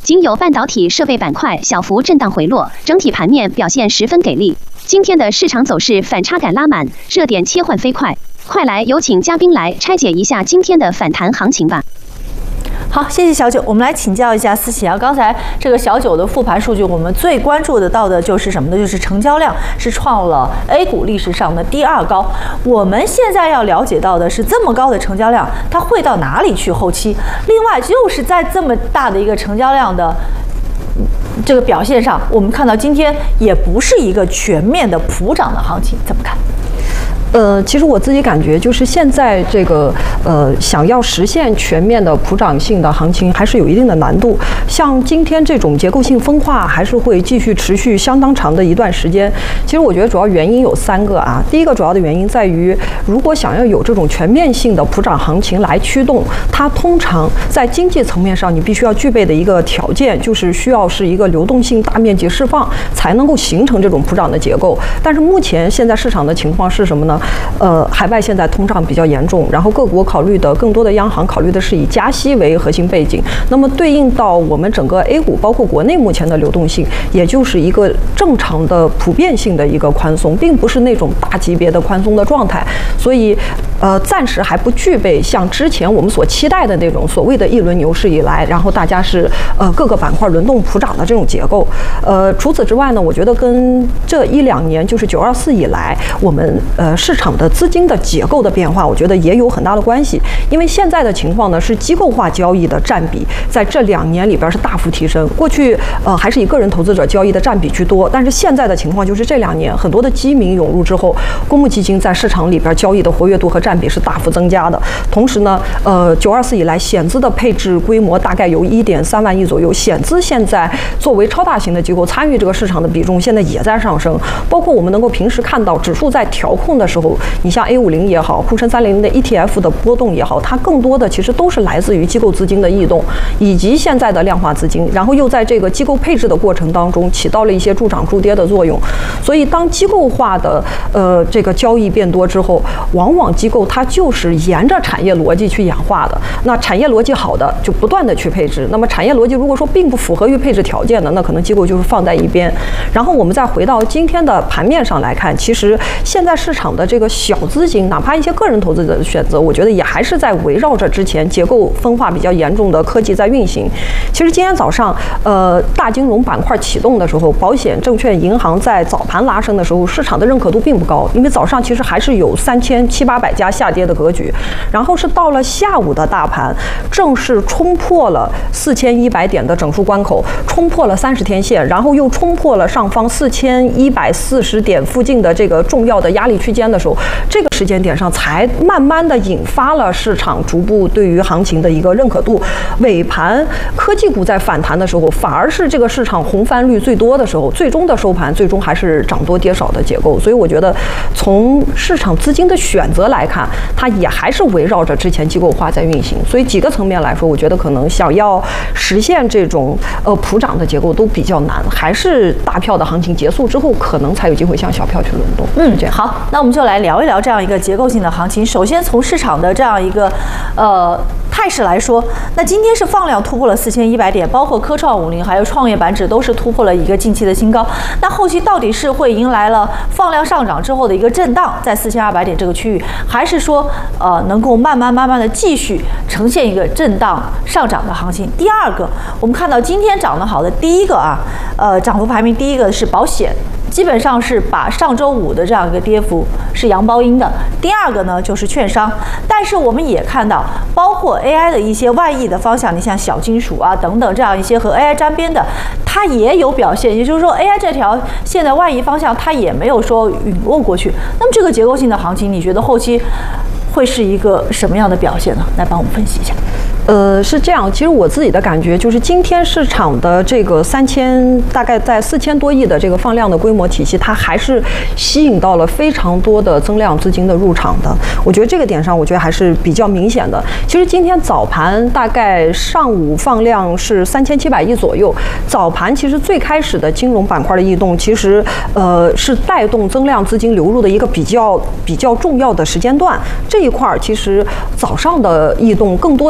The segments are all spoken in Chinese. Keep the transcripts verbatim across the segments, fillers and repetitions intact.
仅有半导体设备板块小幅震荡回落，整体盘面表现十分给力。今天的市场走势反差感拉满，热点切换飞快。快来有请嘉宾来拆解一下今天的反弹行情吧。 好，谢谢小九。我们来请教一下思琪啊，刚才这个小九的复盘数据，我们最关注得到的就是什么呢？就是成交量是创了 A 股历史上的第二高。我们现在要了解到的是，这么高的成交量，它会到哪里去？后期，另外就是在这么大的一个成交量的这个表现上，我们看到今天也不是一个全面的普涨的行情，怎么看？ 呃，其实我自己感觉，就是现在这个呃，想要实现全面的普涨性的行情，还是有一定的难度。像今天这种结构性分化，还是会继续持续相当长的一段时间。其实我觉得主要原因有三个啊。第一个主要的原因在于，如果想要有这种全面性的普涨行情来驱动，它通常在经济层面上，你必须要具备的一个条件，就是需要是一个流动性大面积释放，才能够形成这种普涨的结构。但是目前现在市场的情况是什么呢？呃，海外现在通胀比较严重，然后各国考虑的更多的央行考虑的是以加息为核心背景，那么对应到我们整个 A 股，包括国内目前的流动性，也就是一个正常的普遍性的一个宽松，并不是那种大级别的宽松的状态，所以呃，暂时还不具备像之前我们所期待的那种所谓的一轮牛市以来，然后大家是呃各个板块轮动普涨的这种结构。呃，除此之外呢，我觉得跟这一两年就是九二四以来，我们呃市场的资金的结构的变化，我觉得也有很大的关系。因为现在的情况呢，是机构化交易的占比在这两年里边是大幅提升。过去呃还是以个人投资者交易的占比居多，但是现在的情况就是这两年很多的基民涌入之后，公募基金在市场里边交易的活跃度和占比是大幅增加的。同时呢，呃九二四以来险资的配置规模大概有一点三万亿左右，险资现在作为超大型的机构参与这个市场的比重现在也在上升。包括我们能够平时看到指数在调控的时候，你像 A 五十 也好，沪深三零的 E T F 的波动也好，它更多的其实都是来自于机构资金的异动，以及现在的量化资金，然后又在这个机构配置的过程当中起到了一些助涨助跌的作用。所以当机构化的呃这个交易变多之后，往往机构它就是沿着产业逻辑去演化的。那产业逻辑好的就不断的去配置，那么产业逻辑如果说并不符合于配置条件的，那可能机构就是放在一边。然后我们再回到今天的盘面上来看，其实现在市场的这个小资金，哪怕一些个人投资者的选择，我觉得也还是在围绕着之前结构分化比较严重的科技在运行。其实今天早上，呃，大金融板块启动的时候，保险、证券、银行在早盘拉升的时候，市场的认可度并不高，因为早上其实还是有三千七八百家下跌的格局。然后是到了下午的大盘，正式冲破了四千一百点的整数关口，冲破了三十天线，然后又冲破了上方四千一百四十点附近的这个重要的压力区间的时候，这个时间点上才慢慢的引发了市场逐步对于行情的一个认可度。尾盘科技股在反弹的时候，反而是这个市场红翻率最多的时候，最终的收盘最终还是涨多跌少的结构。所以我觉得从市场资金的选择来看，它也还是围绕着之前机构化在运行。所以几个层面来说，我觉得可能想要实现这种呃普涨的结构都比较难，还是大票的行情结束之后，可能才有机会向小票去轮动。 嗯，这样好，那我们就来聊一聊这样一个结构性的行情。首先从市场的这样一个呃态势来说，那今天是放量突破了四千一百点，包括科创五零还有创业板指都是突破了一个近期的新高。那后期到底是会迎来了放量上涨之后的一个震荡，在四千二百点这个区域，还是说呃能够慢慢慢慢的继续呈现一个震荡上涨的行情？第二个，我们看到今天涨得好的第一个啊，呃涨幅排名第一个是保险。基本上是把上周五的这样一个跌幅是阳包阴的。第二个呢就是券商，但是我们也看到，包括 A I 的一些外溢的方向，你像小金属啊等等这样一些和 A I 沾边的，它也有表现。也就是说 ，A I 这条线的外溢方向它也没有说陨落过去。那么这个结构性的行情，你觉得后期会是一个什么样的表现呢？来帮我们分析一下。 呃，是这样。其实我自己的感觉就是，今天市场的这个三千，大概在四千多亿的这个放量的规模体系，它还是吸引到了非常多的增量资金的入场的。我觉得这个点上，我觉得还是比较明显的。其实今天早盘大概上午放量是三千七百亿左右。早盘其实最开始的金融板块的异动，其实呃是带动增量资金流入的一个比较比较重要的时间段。这一块儿其实早上的异动更多的引发的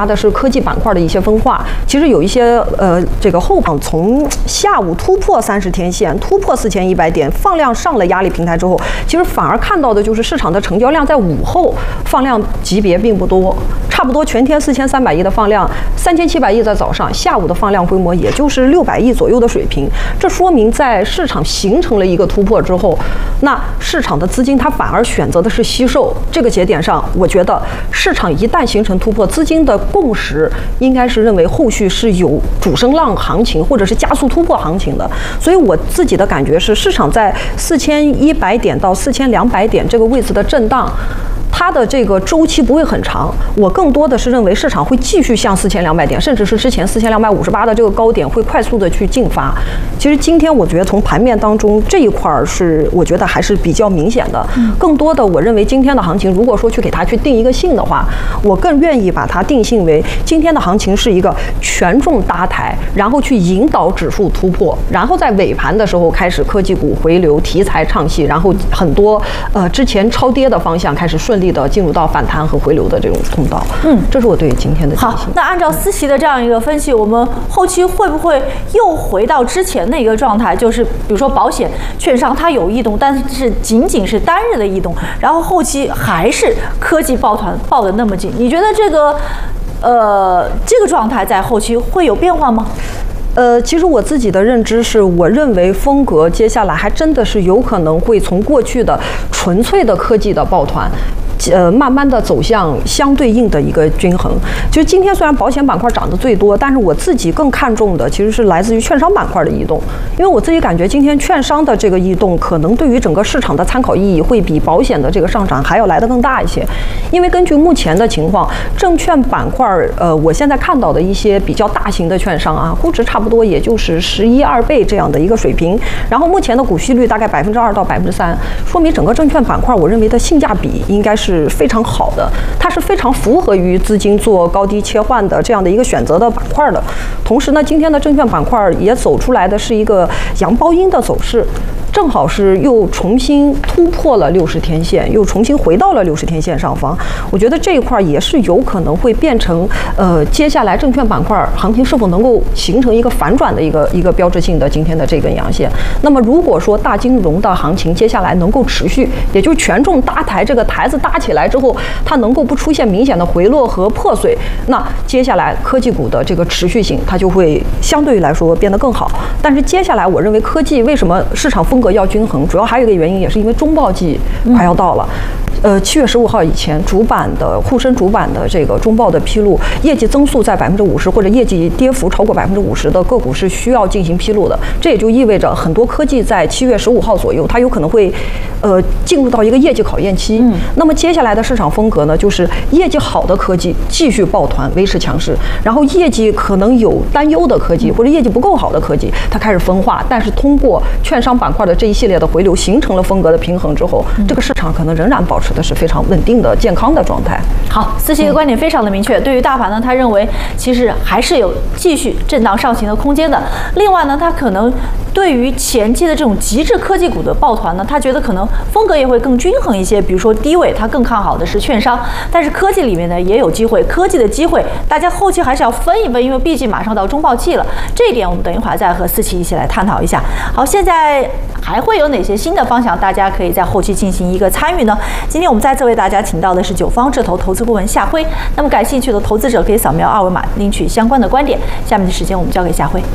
的是科技板块的一些分化。其实有一些呃这个后方从下午突破三十天线，突破四千一百点，放量上了压力平台之后，其实反而看到的就是市场的成交量在午后放量级别并不多，差不多全天四千三百亿的放量，三千七百亿在早上，下午的放量规模也就是六百亿左右的水平。这说明在市场形成了一个突破之后，那市场的资金它反而选择的是吸售。这个节点上，我觉得市场一旦形成突破，资金的共识应该是认为后续是有主升浪行情或者是加速突破行情的。所以我自己的感觉是，市场在四千一百点到四千两百点这个位置的震荡，它的这个周期不会很长，我更多的是认为市场会继续向四千两百点，甚至是之前四千两百五十八的这个高点会快速的去进发。其实今天我觉得从盘面当中这一块儿是我觉得还是比较明显的。更多的我认为今天的行情，如果说去给它去定一个性的话，我更愿意把它定性为今天的行情是一个权重搭台，然后去引导指数突破，然后在尾盘的时候开始科技股回流，题材唱戏，然后很多呃之前超跌的方向开始顺利的进入到反弹和回流的这种通道。嗯，这是我对今天的好。那按照思琪的这样一个分析，我们后期会不会又回到之前的一个状态？就是比如说保险、券商它有异动，但是仅仅是单日的异动，然后后期还是科技抱团抱得那么紧。你觉得这个呃这个状态在后期会有变化吗？ 呃，其实我自己的认知是，我认为风格接下来还真的是有可能会从过去的纯粹的科技的抱团，呃，慢慢的走向相对应的一个均衡。就是今天虽然保险板块涨得最多，但是我自己更看重的其实是来自于券商板块的异动，因为我自己感觉今天券商的这个异动可能对于整个市场的参考意义会比保险的这个上涨还要来得更大一些。因为根据目前的情况，证券板块，呃，我现在看到的一些比较大型的券商啊，估值差不多也就是十一二倍这样的一个水平，然后目前的股息率大概百分之二到百分之三，说明整个证券板块我认为的性价比应该是是非常好的，它是非常符合于资金做高低切换的这样的一个选择的板块的。同时呢，今天的证券板块也走出来的是一个阳包阴的走势，正好是又重新突破了六十天线，又重新回到了六十天线上方。我觉得这一块也是有可能会变成呃接下来证券板块行情是否能够形成一个反转的一个一个标志性的今天的这根阳线。那么如果说大金融的行情接下来能够持续，也就是权重搭台这个台子搭起来之后，它能够不出现明显的回落和破碎，那接下来科技股的这个持续性它就会相对于来说变得更好。但是接下来我认为科技为什么市场风格要均衡，主要还有一个原因，也是因为中报季快要到了。呃，七月十五号以前，主板的沪深主板的这个中报的披露，业绩增速在百分之五十或者业绩跌幅超过百分之五十的个股是需要进行披露的。这也就意味着很多科技在七月十五号左右，它有可能会，呃，进入到一个业绩考验期。嗯。那么接下来的市场风格呢，就是业绩好的科技继续抱团维持强势，然后业绩可能有担忧的科技或者业绩不够好的科技，它开始分化。但是通过券商板块的这一系列的回流，形成了风格的平衡之后，嗯、这个市场可能仍然保持的是非常稳定的、健康的状态。 好，思琪的观点非常的明确。嗯、对于大盘呢，他认为其实还是有继续震荡上行的空间的。另外呢，他可能对于前期的这种极致科技股的抱团呢，他觉得可能风格也会更均衡一些。比如说低位，他更看好的是券商，但是科技里面呢也有机会，科技的机会大家后期还是要分一分，因为毕竟马上到中报季了。这一点我们等一会儿再和思琪一起来探讨一下。好，现在还会有哪些新的方向，大家可以在后期进行一个参与呢？今天我们再次为大家请到的是九方智投投资顾问夏辉。那么感兴趣的投资者可以扫描二维码领取相关的观点。下面的时间我们交给夏辉。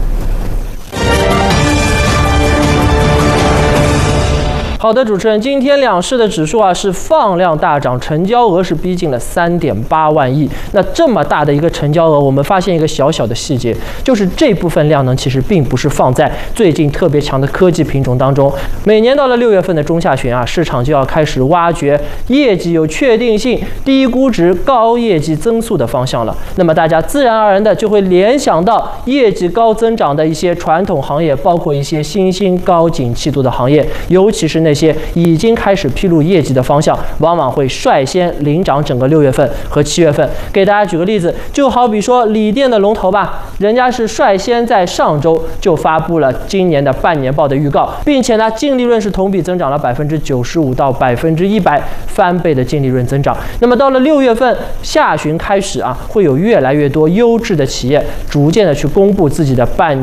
好的，主持人，今天两市的指数啊是放量大涨，成交额是逼近了三点八万亿。那这么大的一个成交额，我们发现一个小小的细节，就是这部分量呢，其实并不是放在最近特别强的科技品种当中。每年到了六月份的中下旬啊，市场就要开始挖掘业绩有确定性、低估值、高业绩增速的方向了。那么大家自然而然的就会联想到业绩高增长的一些传统行业，包括一些新兴高景气度的行业，尤其是那些已经开始披露业绩的方向，往往会率先领涨整个六月份和七月份。给大家举个例子，就好比说锂电的龙头吧，人家是率先在上周就发布了今年的半年报的预告，并且呢，净利润是同比增长了百分之九十五到百分之一百，翻倍的净利润增长。那么到了六月份下旬开始啊，会有越来越多优质的企业逐渐的去公布自己的半